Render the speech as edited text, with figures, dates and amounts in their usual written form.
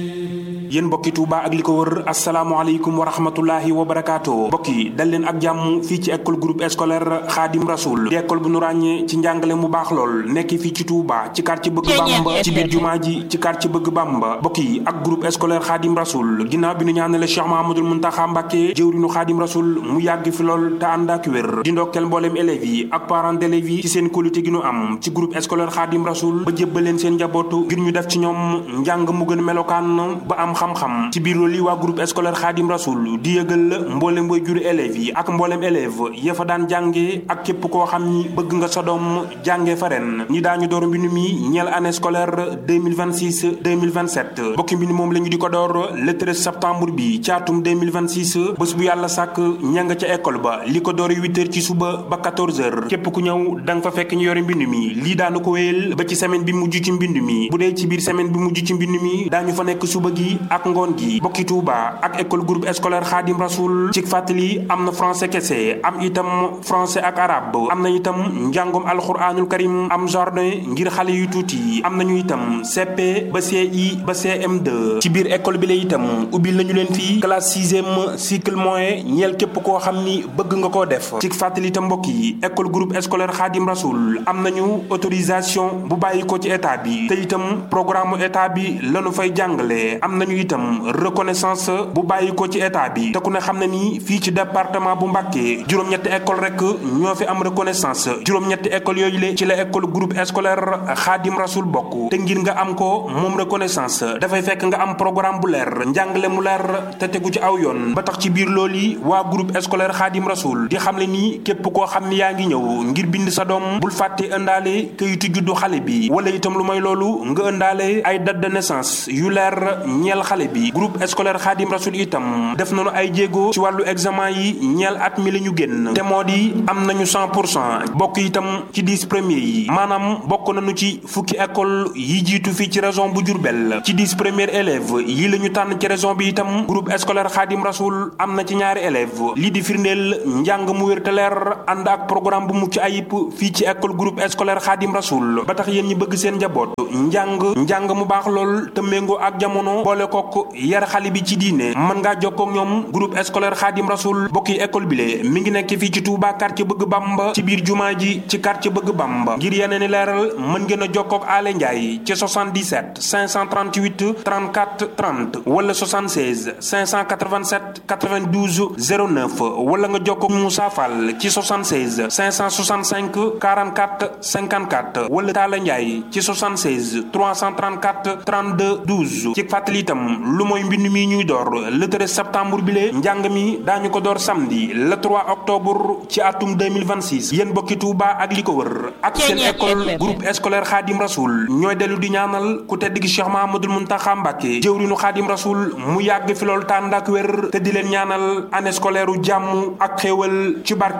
yéen mbokki Touba ak li ko wër asalaamaaleykum wa rahmatullahi wa barakaatu mbokki dal leen ak jàmm fii ci école groupe scolaire Khadim Rasoul di école bu nu ràññee ci njàngale mu baax lool nekk fii ci Touba ci quartier Bëgg Bamba ci biir jumaa ji ci quartier Bëgg Bamba mbokki ak groupe scolaire Khadim Rasoul ginnaaw bi nu ñaanale Cheikh Mahamadul Muntaxa Mbàkke jëwriñu Khadim Rasoul mu yàgg fi lool te ànd ak wér di ndokkeel mbooleem élèves yi ak parents d'élèves yi ci seen qualité gi nu am ci groupe scolaire Khadim Rasoul ba jébbal leen seen njabootu ngir ñu def ci ñoom njàng mu gën melokaan ba am xam-xam ci biir loolu waa groupe scolaire Khadim Rasoul di yëgal mboolem boy juri élèves yi ak mboolem élève ya fa daan jànge ak képp koo xam ni bëgg nga sa doom jànge fa ren ñi daañu door mbind mi ñeel année scolaire 2026-2027 bokki mbind moom la ñu di ko door le 13 septembre bi ci atum 2026 bés bu yàlla sàkk ña nga ca école ba li ko doore 8h ci suba ba 14h képp ku ñëw da nga fa fekk ñu yore mbind mi lii daanu ko wéyal ba ci semaine bi mujj ci mbind mi bu dee ci biir semaine bi mujj ci mbind mi daañu fa nekk suba gi ak ngoon gi bokki Touba ak école groupe scolaire Khadim Rasoul ci fàttali am na français kese am itam français ak arabe am na itam njàngum alxuraanul karim am jardin ngir xale yu tuuti am nañu itam CP ba CI ba CM2 ci biir école bi la itam ubbil nañu leen fii classe 6e cycle moyen ñeel képp koo xam ni bëgg nga koo def ci fàttali itam mbokk yi école groupe scolaire Khadim Rasoul am nañu autorisation bu bàyyi ko ci état bi te itam programme état bi lañu fay jàngale am nañu itam reconnaissance bu bàyyi ko ci état bi te ku ne xam ne ni fii ci département bu Mbacké juróom-ñetti école rek ñoo fi am reconnaissance juróom-ñetti école yooyu le ci la école groupe scolaire Khadim Rasoul bokk te ngir nga am ko moom reconnaissance dafay fekk nga am programme bu leer njàngale mu leer te tegu ci aw yoon ba tax ci biir loolu yi waa groupe scolaire Khadim Rasoul di xam le ni képp koo xam ni yaa ngi ñëw ngir bind sa doom bul fàtte ëndaale kayitu juddu xale bi wala itam lu may loolu nga ëndaale ay date de naissance yu leer ñeel xale bi groupe scolaire Khadim Rasoul itam def nañu ay jéego ci wàllu examen yi ñeel at mi la ñu génn te moo di am nañu 100% bokk itam ci 10 premiers yi maanaam bokk nañu ci fukki école yi jiitu fii ci région bu Diourbel ci 10 premiers élèves yi la ñu tànn ci région bi itam groupe scolaire Khadim Rasoul am na ci ñaari élèves lii di firndeel njàng mu wér te leer ànd ak programme bu mucc ayib fii ci école groupe scolaire Khadim Rasoul ba tax yéen ñi bëgg seen njaboot njàng mu baax lool te méngoo ak jamono boole kook yar xale bi ci diine mën ngaa jokkoo ak ñoom groupe scolaire Khadim Rasoul bokki école bi le mi ngi nekk fii ci Touba quartier Bëgg Bamba ci biir jumaa ji ci quartier Bëgg Bamba ngir yeneen i leeral mën ngeen a jokkoo ak Alé Ndiaye ci 77 538 34 30 wala 76 587 92 09 wala nga jokkoo ak Moussa Fall ci 76 565 44 54 wala Talla Ndiaye ci 76 334 32 12 ci fàttali itam lu mooy mbind mi ñuy door le 13 septembre bi lee njàng mi daañu ko door samedi le 3 octobre ci atum 2026 yéen bokki Touba ak li ko wër ak seen école groupe scolaire Khadim Rasoul ñooy dellu di ñaanal ku tedd gi Cheikh Mahamadul Muntaxa Mbàkke jëwriñu Khadim Rasoul mu yàgg fi loolu tànd ak wér te di leen ñaanal année scolaire u jàmm ak xéewal ci barke